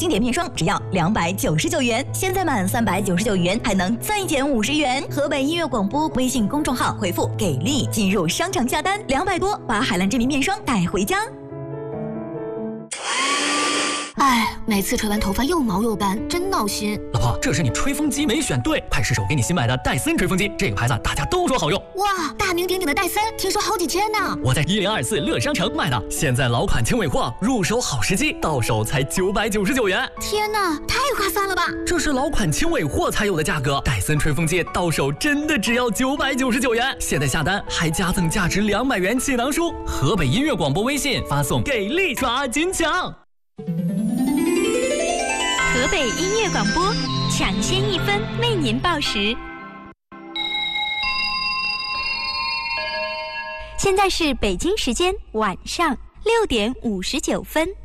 经典面霜只要299元，现在满399元还能再减50元。河北音乐广播微信公众号回复“给力”进入商场下单，200多把海蓝之谜面霜带回家。 哎，每次吹完头发又毛又斑，真闹心。 老婆，这是你吹风机没选对，快试试我给你新买的戴森吹风机，这个牌子大家都说好用。 哇，大名鼎鼎的戴森，听说好几千呢。 我在1024乐商城买的，现在老款轻尾货，入手好时机，到手才999元。 天哪，太划算了吧！ 这是老款轻尾货才有的价格，戴森吹风机到手真的只要999元。现在下单还加赠价值200元气囊书。河北音乐广播微信发送“给力抓紧抢”。 河北音乐广播，抢先1分为您报时。现在是北京时间晚上6点59分。